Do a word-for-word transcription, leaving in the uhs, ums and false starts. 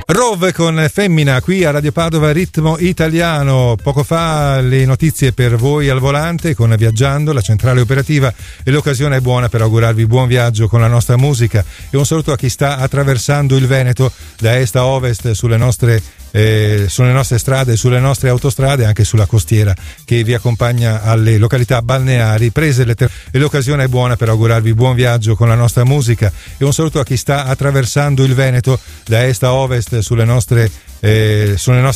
Rove con Femmina qui a Radio Padova, ritmo italiano. Poco fa le notizie per voi al volante con Viaggiando, la centrale operativa, e l'occasione è buona per augurarvi buon viaggio con la nostra musica e un saluto a chi sta attraversando il Veneto da est a ovest sulle nostre Eh, sulle nostre strade, sulle nostre autostrade, anche sulla costiera che vi accompagna alle località balneari prese le ter- e l'occasione è buona per augurarvi buon viaggio con la nostra musica e un saluto a chi sta attraversando il Veneto da est a ovest sulle nostre eh, sulle nostre